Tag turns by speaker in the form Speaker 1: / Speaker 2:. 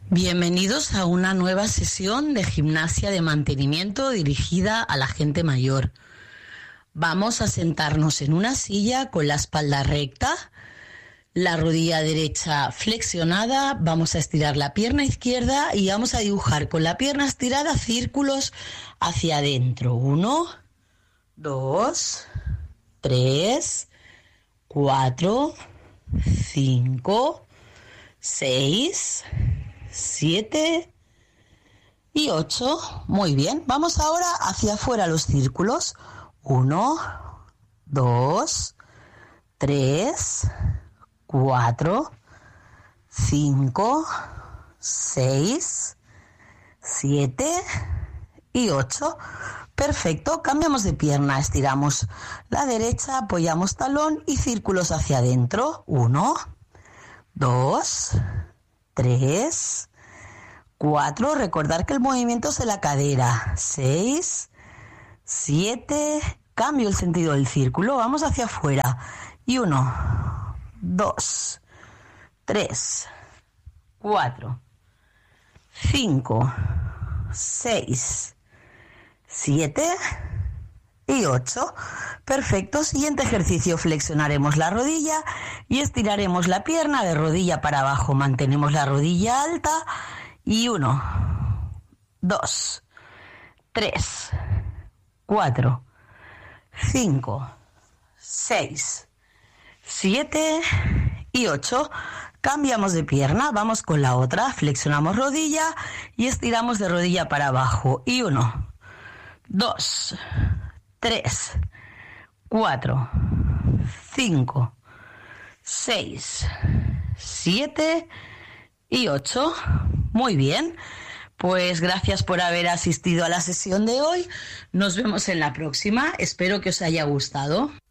Speaker 1: Bienvenidos a una nueva sesión de gimnasia de mantenimiento dirigida a la gente mayor. Vamos a sentarnos en una silla con la espalda recta, la rodilla derecha flexionada, vamos a estirar la pierna izquierda y vamos a dibujar con la pierna estirada círculos hacia adentro. 1, 2, 3, 4, 5, 6, 7 y 8. Muy bien. Vamos ahora hacia afuera los círculos. 1, 2, 3, 4, 5, 6, 7 y 8. Perfecto. Cambiamos de pierna. Estiramos la derecha, apoyamos talón y círculos hacia adentro. 1, 2, 3, 4, recordar que el movimiento es de la cadera, 6, 7, cambio el sentido del círculo, vamos hacia afuera, y 1, 2, 3, 4, 5, 6, 7 y 8. Perfecto. Siguiente ejercicio, flexionaremos la rodilla y estiraremos la pierna de rodilla para abajo. Mantenemos la rodilla alta y 1, 2, 3, 4, 5, 6, 7 y 8. Cambiamos de pierna, vamos con la otra. Flexionamos rodilla y estiramos de rodilla para abajo. Y 1, 2, 3, 4, 5, 6, 7 y 8. Muy bien. Pues gracias por haber asistido a la sesión de hoy. Nos vemos en la próxima. Espero que os haya gustado.